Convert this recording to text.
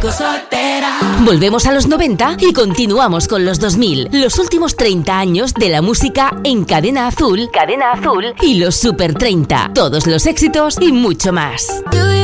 soltera. Volvemos a los 90 y continuamos con los 2000, los últimos 30 años de la música en Cadena Azul y los Super 30, todos los éxitos y mucho más.